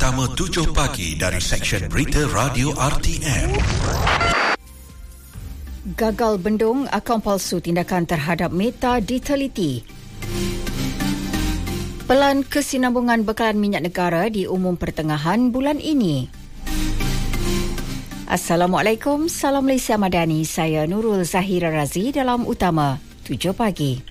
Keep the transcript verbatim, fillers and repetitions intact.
Utama tujuh pagi dari Seksyen Berita Radio R T M. Gagal bendung akaun palsu tindakan terhadap Meta diteliti. Pelan kesinambungan bekalan minyak negara diumum pertengahan bulan ini. Assalamualaikum, salam Malaysia Madani. Saya Nurul Zahira Razi dalam Utama tujuh pagi.